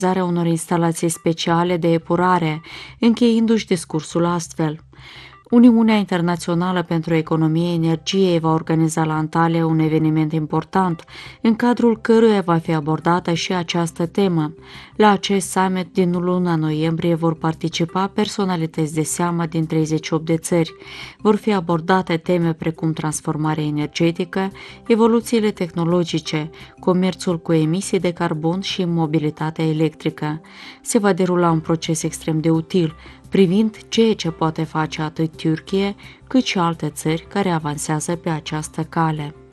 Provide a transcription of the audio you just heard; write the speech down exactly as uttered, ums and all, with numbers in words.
realizarea unor instalații speciale de epurare, încheiindu-și discursul astfel. Uniunea Internațională pentru Economie Energiei va organiza la Antalya un eveniment important, în cadrul căruia va fi abordată și această temă. La acest summit din luna noiembrie vor participa personalități de seamă din treizeci și opt de țări. Vor fi abordate teme precum transformarea energetică, evoluțiile tehnologice, comerțul cu emisii de carbon și mobilitatea electrică. Se va derula un proces extrem de util, privind ceea ce poate face atât Turcia cât și alte țări care avansează pe această cale.